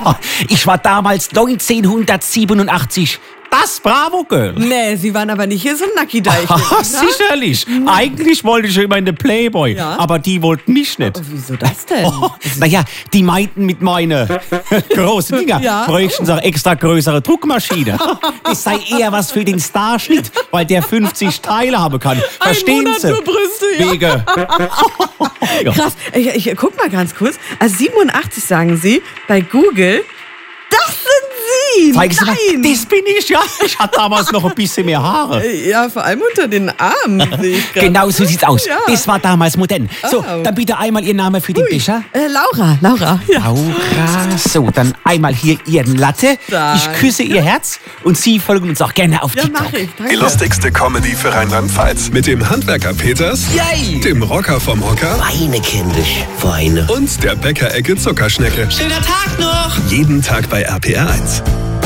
Ich war damals 1987 das Bravo-Girl. Nee, Sie waren aber nicht hier so ein Nacki-Deichel. Sicherlich. Eigentlich wollte ich immer in den Playboy, Ja? aber die wollten mich nicht. Oh, wieso das denn? Naja, die meinten mit meinen großen Dinger, Ja? bräuchten sie auch extra größere Druckmaschine. Das sei eher was für den Starschnitt, weil der 50 Teile haben kann. Verstehen Monat Sie? für Brüste, ja. Wege. Ja. Krass. Ich guck mal ganz kurz. Also 87 sagen Sie bei Google. Das sind Sie! Zeigen Sie mal, Nein! das bin ich, ja. Ich hatte damals noch ein bisschen mehr Haare. Ja, vor allem unter den Armen sehe ich grad. Genau so sieht's aus. Ja. Das war damals modern. So, Oh. dann bitte einmal Ihr Name für den Becher. Laura. Ja. Laura. So, dann einmal hier Ihren Latte. Danke. Ich küsse Ihr Herz und Sie folgen uns auch gerne auf Ja, TikTok. mach ich. Danke. Die lustigste Comedy für Rheinland-Pfalz. Mit dem Handwerker Peters, Yay! dem Rocker vom Hocker Weine, kindisch, weine. und der Bäckerecke Zuckerschnecke. Schöner Tag noch! Jeden Tag bei RPR 1.